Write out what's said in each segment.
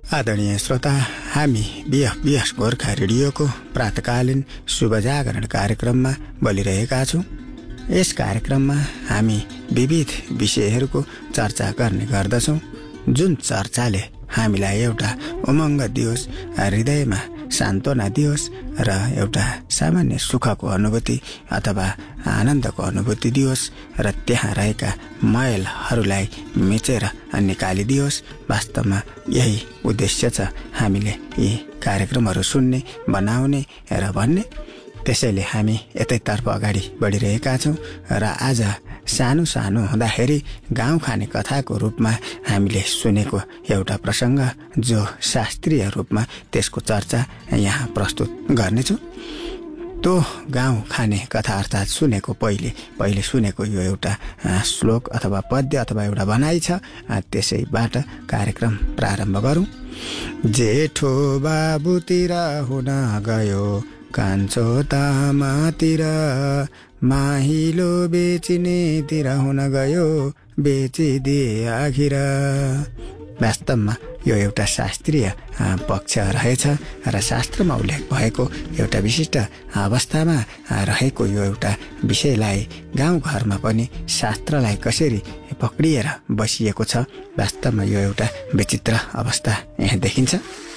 आदरणीय श्रोता, हामी बिएस गोर्खा रेडियोको प्रातकालीन शुभ जागरण कार्यक्रममा बोलिरहेका छौँ। यस कार्यक्रममा हामी विविध विषयहरूको चर्चा गर्ने गर्दछौँ, जुन चर्चाले हामीलाई एउटा उमङ्ग दियोस्, हृदयमा सान्त्वना दियोस् र एउटा सामान्य सुखको अनुभूति अथवा आनन्दको अनुभूति दियोस् र त्यहाँ रहेका मैलहरूलाई मिचेर निकालिदियोस्। वास्तवमा यही उद्देश्य छ हामीले यी कार्यक्रमहरू सुन्ने, बनाउने र भन्ने। त्यसैले हामी यतैतर्फ अगाडि बढिरहेका छौँ र आज सानो सानो हुँदाखेरि गाउँ खाने कथाको रूपमा हामीले सुनेको एउटा प्रसङ्ग, जो शास्त्रीय रूपमा त्यसको चर्चा यहाँ प्रस्तुत गर्नेछु। त्यो गाउँ खाने कथा अर्थात् सुनेको पहिले सुनेको यो एउटा श्लोक अथवा पद्य अथवा एउटा भनाइ छ। त्यसैबाट कार्यक्रम प्रारम्भ गरौँ। जेठो बाबुतिर हुन गयो कान्छो तामातिर, माहिलो बेचिनेतिर हुन गयो बेचिदिए आखिर। वास्तवमा यो एउटा शास्त्रीय पक्ष रहेछ र शास्त्रमा उल्लेख भएको एउटा विशिष्ट अवस्थामा रहेको यो एउटा विषयलाई गाउँघरमा पनि शास्त्रलाई कसरी पक्रिएर बसिएको छ। वास्तवमा यो एउटा विचित्र अवस्था यहाँ देखिन्छ।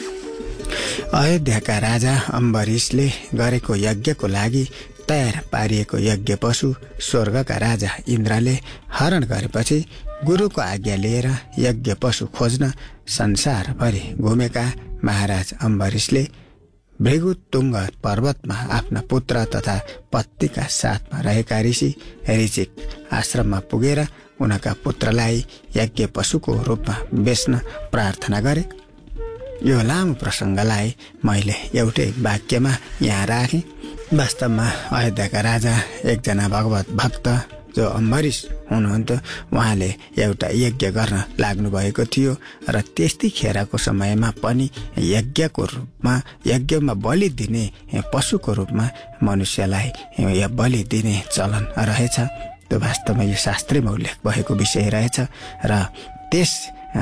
अयोध्याका राजा अम्बरीशले गरेको यज्ञको लागि तयार पारिएको यज्ञ पशु स्वर्गका राजा इन्द्रले हरण गरेपछि गुरुको आज्ञा लिएर यज्ञ पशु खोज्न संसारभरि घुमेका महाराज अम्बरीशले भृगुतुङ्ग पर्वतमा आफ्ना पुत्र तथा पत्नीका साथमा रहेका ऋषि ऋचिक आश्रममा पुगेर उनका पुत्रलाई यज्ञ पशुको रूपमा बेच्न प्रार्थना गरे। यो लामो प्रसङ्गलाई मैले एउटै वाक्यमा यहाँ राखेँ। वास्तवमा अयोध्याका राजा एकजना भगवत भक्त जो अम्बरीश हुनुहुन्थ्यो, उहाँले एउटा यज्ञ गर्न लाग्नु भएको थियो र त्यस्तै खेरको समयमा पनि यज्ञको रूपमा, यज्ञमा बलि दिने पशुको रूपमा मनुष्यलाई बलि दिने चलन रहेछ। त्यो वास्तवमा यो शास्त्रमा उल्लेख भएको विषय रहेछ र त्यस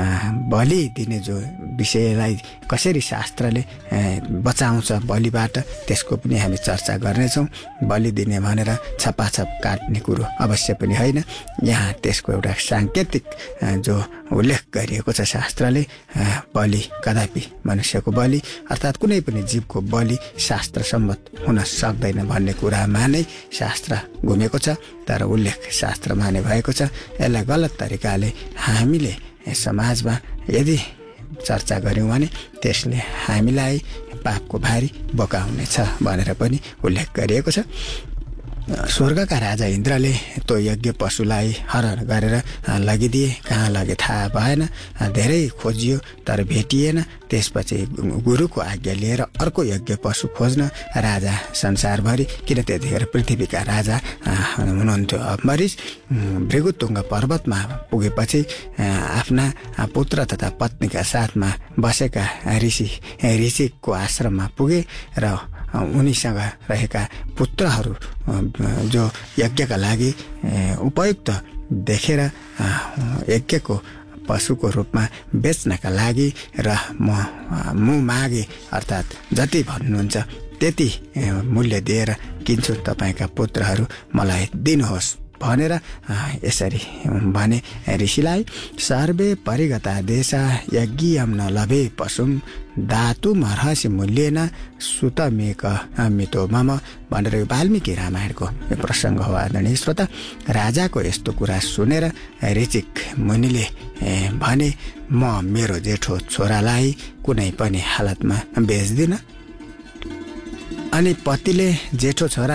बलि दिने जो विषयलाई कसरी शास्त्रले बचाउँछ बलिबाट, त्यसको पनि हामी चर्चा गर्नेछौँ। बलि दिने भनेर छपाछप काट्ने कुरो अवश्य पनि होइन। यहाँ त्यसको एउटा साङ्केतिक जो उल्लेख गरिएको छ शास्त्रले, बलि कदापि मनुष्यको बलि अर्थात् कुनै पनि जीवको बलि शास्त्रसम्मत हुन सक्दैन भन्ने कुरामा नै शास्त्र घुमेको छ। तर उल्लेख शास्त्रमा नै भएको छ। यसलाई गलत तरिकाले हामीले समाजमा यदि चर्चा गऱ्यौँ भने त्यसले हामीलाई पापको भारी बोकाउनेछ भनेर पनि उल्लेख गरिएको छ। स्वर्गका राजा इन्द्रले त्यो यज्ञ पशुलाई हरण गरेर लगिदिए। कहाँ लगे थाहा भएन। धेरै खोजियो तर भेटिएन। त्यसपछि गुरुको आज्ञा लिएर अर्को यज्ञ पशु खोज्न राजा संसारभरि, किन त्यतिखेर पृथ्वीका राजा हुनुहुन्थ्यो अम्बरीश, भृगुतुङ्ग पर्वतमा पुगेपछि आफ्ना पुत्र तथा पत्नीका साथमा बसेका ऋषि ऋचिकको आश्रममा पुगे र उनीसँग रहेका पुत्रहरू जो यज्ञका लागि उपयुक्त देखेर यज्ञको पशुको रूपमा बेच्नका लागि र म मागे अर्थात् जति भन्नुहुन्छ त्यति मूल्य दिएर किन्छु, तपाईँका पुत्रहरू मलाई दिनुहोस् भनेर यसरी भने ऋषिलाई। सर्वे परिगता देशा यज्ञियम न लभे पशुम धातुमर्हसि मूल्येन सुतमेक मितो मम भनेर यो वाल्मीकि रामायणको यो प्रसङ्ग हो। आदरणीय श्रोता, राजाको यस्तो कुरा सुनेर ऋचिक मुनिले भने, म मेरो जेठो छोरालाई कुनै पनि हालतमा बेच्दिनँ। अनि पतिले जेठो छोरा